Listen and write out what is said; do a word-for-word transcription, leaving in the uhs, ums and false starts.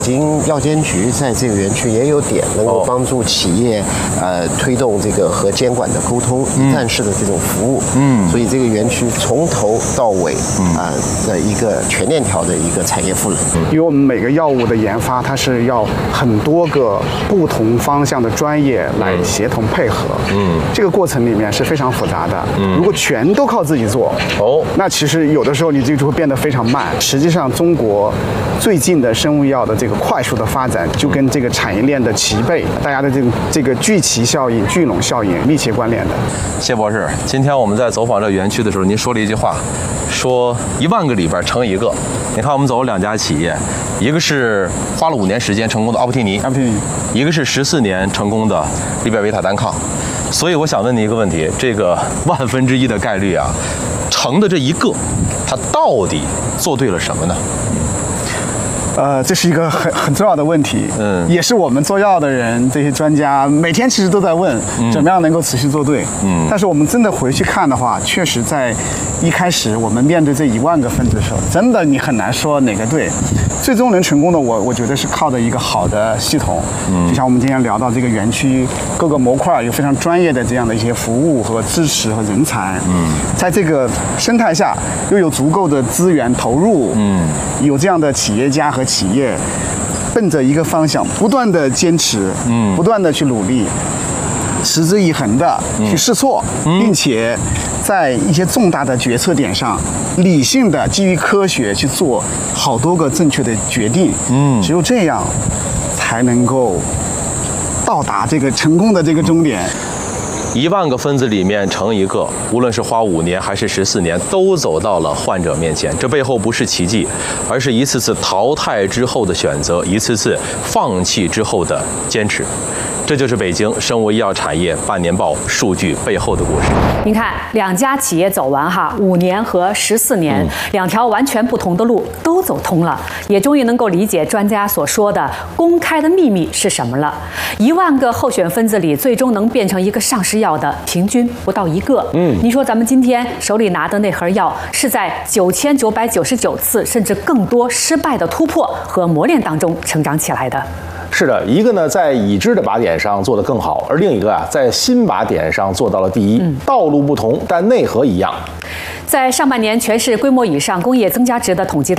北京药监局在这个园区也有点能够帮助企业，呃，推动这个和监管的沟通，一站式的这种服务。嗯，所以这个园区从头到尾，啊、呃、的一个全链条的一个产业赋能。 因为我们每个药物的研发，它是要很多个不同方向的专业来协同配合。嗯，这个过程里面是非常复杂的。嗯，如果全都靠自己做，哦，那其实有的时候你这就会变得非常慢。实际上，中国最近的生物药的这个快速的发展，就跟这个产业链的齐备，大家的这个这个聚齐效应、聚拢效应密切关联的。 谢博士，今天我们在走访这个园区的时候，您说了一句话，说一万个里边成一个。你看，我们走了两家企业，一个是花了五年时间成功的奥普替尼， 奥普替尼， 一个是十四年成功的利贝维塔单抗。所以我想问你一个问题：这个万分之一的概率啊，成的这一个，它到底做对了什么呢？ 呃，这是一个很很重要的问题，嗯，也是我们做药的人这些专家每天其实都在问，嗯、怎么样能够持续做对，嗯，但是我们真的回去看的话，确实在一开始我们面对这一万个分子的时候，真的你很难说哪个对，最终能成功的我我觉得是靠着一个好的系统，嗯，就像我们今天聊到这个园区各个模块有非常专业的这样的一些服务和支持和人才，嗯，在这个生态下又有足够的资源投入，嗯，有这样的企业家和企业奔着一个方向不断的坚持，嗯，不断的去努力，持之以恒的去试错，嗯、并且在一些重大的决策点上，理性的基于科学去做好多个正确的决定，嗯，只有这样才能够到达这个成功的这个终点。 一万个分子里面成一个，无论是花五年还是十四年，都走到了患者面前。这背后不是奇迹，而是一次次淘汰之后的选择，一次次放弃之后的坚持。这就是北京生物医药产业半年报数据背后的故事。 您看，两家企业走完哈，五年和十四年，嗯、两条完全不同的路都走通了，也终于能够理解专家所说的公开的秘密是什么了。一万个候选分子里，最终能变成一个上市药的，平均不到一个。嗯，您说咱们今天手里拿的那盒药，是在九千九百九十九次甚至更多失败的突破和磨练当中成长起来的。 是的，一个呢在已知的靶点上做得更好，而另一个啊在新靶点上做到了第一。嗯、道路不同，但内核一样。 在上半年全市规模以上工业增加值的统计